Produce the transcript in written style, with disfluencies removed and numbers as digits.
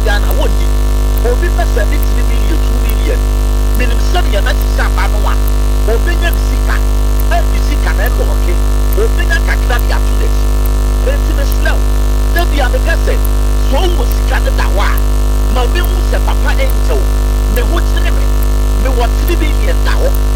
bia na wodi obi pesa ni 3 million 2 million minim sani ya na sisa ba no a obi nya bisika bisika na no oke obi nya kakra dia to leti enti me slow da bia me kase so wo sika de da wa ma me hu se papa enjo me ho kyere me wo 3 million da ho